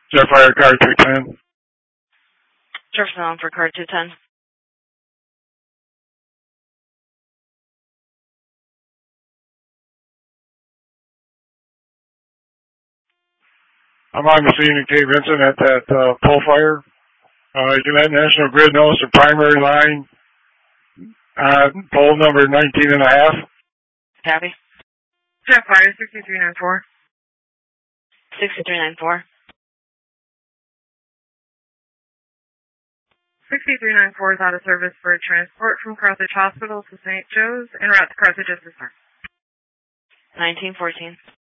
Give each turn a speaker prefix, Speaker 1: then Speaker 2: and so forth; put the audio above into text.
Speaker 1: Jetfire car 210.
Speaker 2: Jefferson on for car 210.
Speaker 1: I'm on the scene in Cape Vincent at that pole fire. You can let National Grid know it's the primary line pole number 19 and a half.
Speaker 2: Copy.
Speaker 3: Jetfire 6394.
Speaker 2: 6394.
Speaker 3: 6394 is out of service for transport from Carthage Hospital to St. Joe's en route to Carthage at this time.
Speaker 2: 1914.